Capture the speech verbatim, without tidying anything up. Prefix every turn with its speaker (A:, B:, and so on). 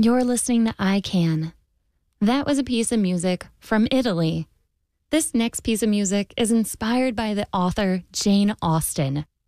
A: You're listening to I Can. That was a piece of music from Italy. This next piece of music is inspired by the author Jane Austen.